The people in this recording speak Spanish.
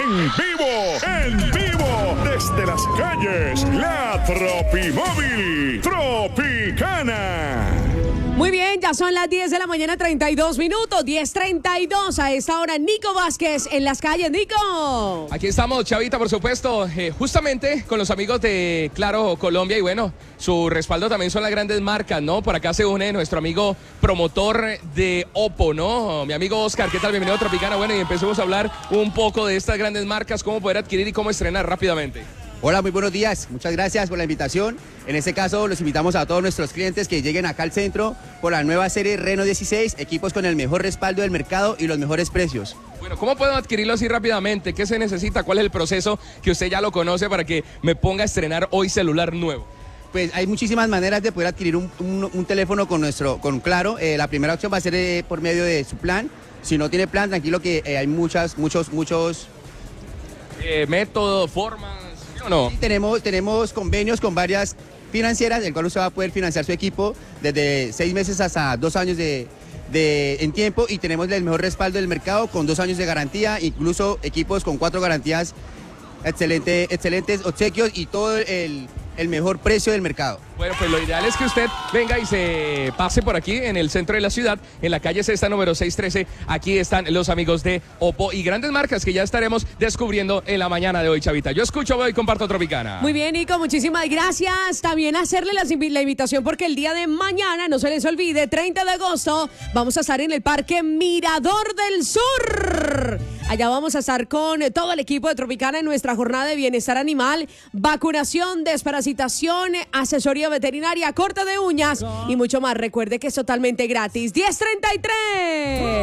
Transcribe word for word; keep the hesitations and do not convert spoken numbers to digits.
En vivo, en vivo, desde las calles, la Tropimóvil Tropicana. Muy bien, ya son las diez de la mañana, treinta y dos minutos, diez treinta y dos. A esta hora, Nico Vázquez en las calles. Nico. Aquí estamos, Chavita, por supuesto, eh, justamente con los amigos de Claro Colombia y bueno, su respaldo también son las grandes marcas, ¿no? Por acá se une nuestro amigo promotor de Oppo, ¿no? Mi amigo Oscar, ¿qué tal? Bienvenido a Tropicana. Bueno, y empecemos a hablar un poco de estas grandes marcas, cómo poder adquirir y cómo estrenar rápidamente. Hola, muy buenos días. Muchas gracias por la invitación. En este caso, los invitamos a todos nuestros clientes que lleguen acá al centro por la nueva serie Reno dieciséis, equipos con el mejor respaldo del mercado y los mejores precios. Bueno, ¿cómo puedo adquirirlo así rápidamente? ¿Qué se necesita? ¿Cuál es el proceso que usted ya lo conoce para que me ponga a estrenar hoy celular nuevo? Pues hay muchísimas maneras de poder adquirir un, un, un teléfono con nuestro con Claro. Eh, la primera opción va a ser eh, por medio de su plan. Si no tiene plan, tranquilo que eh, hay muchas, muchos, muchos... Eh, métodos, formas... No. Sí, tenemos, tenemos convenios con varias financieras, el cual usted va a poder financiar su equipo desde seis meses hasta dos años de, de, en tiempo, y tenemos el mejor respaldo del mercado con dos años de garantía, incluso equipos con cuatro garantías, excelente, excelentes obsequios y todo el, el mejor precio del mercado. Bueno, pues lo ideal es que usted venga y se pase por aquí en el centro de la ciudad, en la calle Sexta número seiscientos trece. Aquí están los amigos de Oppo y grandes marcas que ya estaremos descubriendo en la mañana de hoy, Chavita. Yo escucho, veo y comparto Tropicana. Muy bien, Nico, muchísimas gracias. También hacerle la, la invitación porque el día de mañana, no se les olvide, treinta de agosto, vamos a estar en el Parque Mirador del Sur. Allá vamos a estar con todo el equipo de Tropicana en nuestra jornada de bienestar animal, vacunación, desparasitación, asesoría veterinaria, corte de uñas y mucho más. Recuerde que es totalmente gratis. diez treinta y tres.